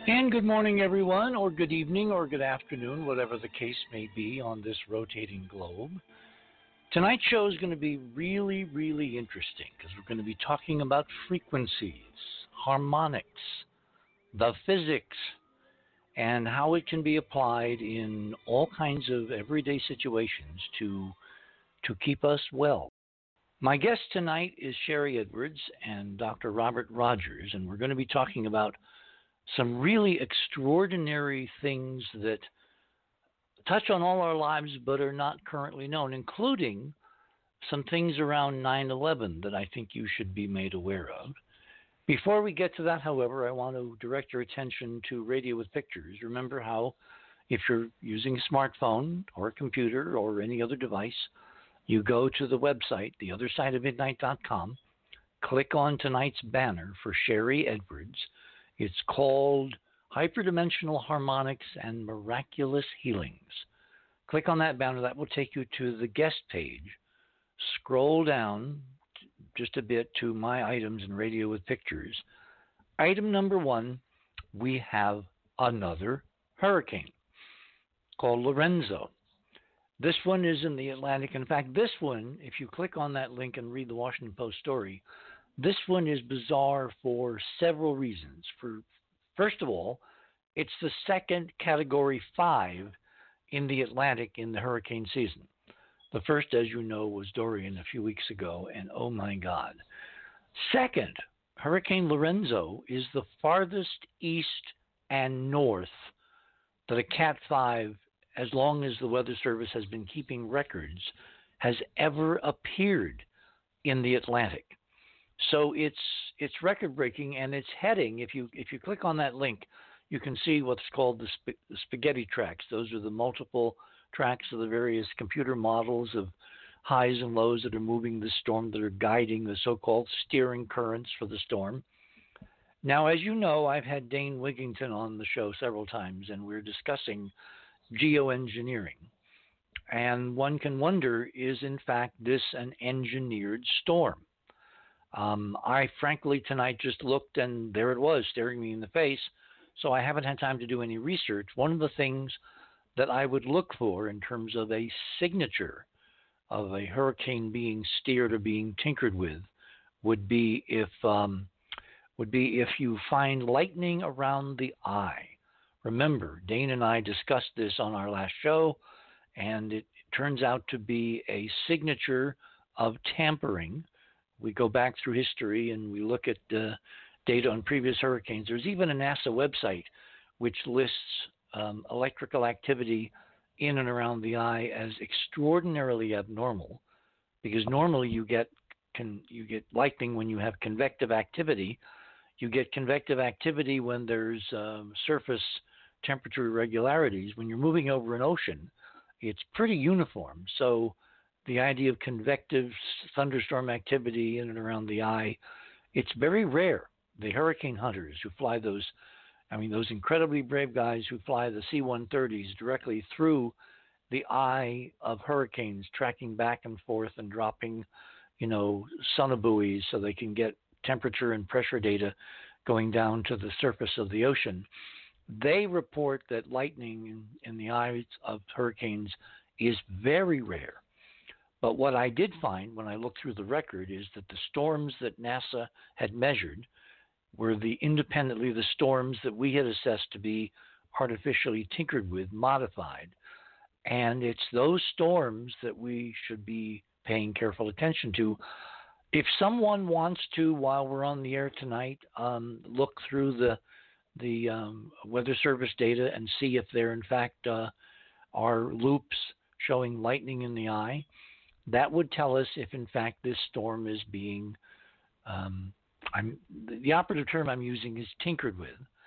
And good morning, everyone, or good evening, or good afternoon, whatever the case may be on this rotating globe. Tonight's show is going to be really, really interesting because we're going to be talking about frequencies, harmonics, the physics, and how it can be applied in all kinds of everyday situations to keep us well. My guest tonight is Sherry Edwards and Dr. Robert Rogers, and we're going to be talking about some really extraordinary things that touch on all our lives but are not currently known, including some things around 9/11 that I think you should be made aware of. Before we get to that, however, I want to direct your attention to Radio with Pictures. Remember how if you're using a smartphone or a computer or any other device, you go to the website, theothersideofmidnight.com, click on tonight's banner for Sherry Edwards. It's called Hyperdimensional Harmonics and Miraculous Healings. Click on that banner. That will take you to the guest page. Scroll down just a bit to My Items in Radio with Pictures. Item number 1, we have another hurricane called Lorenzo. This one is in the Atlantic. In fact, this one, if you click on that link and read the Washington Post story, this one is bizarre for several reasons. First of all, it's the second Category 5 in the Atlantic in the hurricane season. The first, as you know, was Dorian a few weeks ago, and oh my God. Second, Hurricane Lorenzo is the farthest east and north that a Cat 5, as long as the Weather Service has been keeping records, has ever appeared in the Atlantic. So it's record-breaking, and it's heading. If you click on that link, you can see what's called the spaghetti tracks. Those are the multiple tracks of the various computer models of highs and lows that are moving the storm, that are guiding the so-called steering currents for the storm. Now, as you know, I've had Dane Wigington on the show several times, and we're discussing geoengineering. And one can wonder, is in fact this an engineered storm? I frankly tonight just looked and there it was staring me in the face, so I haven't had time to do any research. One of the things that I would look for in terms of a signature of a hurricane being steered or being tinkered with would be if you find lightning around the eye. Remember, Dane and I discussed this on our last show, and it turns out to be a signature of tampering. We go back through history and we look at data on previous hurricanes. There's even a NASA website which lists electrical activity in and around the eye as extraordinarily abnormal, because normally you get lightning when you have convective activity. You get convective activity when there's surface temperature irregularities. When you're moving over an ocean, it's pretty uniform. So the idea of convective thunderstorm activity in and around the eye, it's very rare. The hurricane hunters who fly those incredibly brave guys who fly the C-130s directly through the eye of hurricanes, tracking back and forth and dropping, sonobuoys so they can get temperature and pressure data going down to the surface of the ocean. They report that lightning in the eyes of hurricanes is very rare. But what I did find when I looked through the record is that the storms that NASA had measured were independently the storms that we had assessed to be artificially tinkered with, modified. And it's those storms that we should be paying careful attention to. If someone wants to, while we're on the air tonight, look through the Weather Service data and see if there in fact are loops showing lightning in the eye, that would tell us if in fact this storm is being, the operative term I'm using is tinkered with.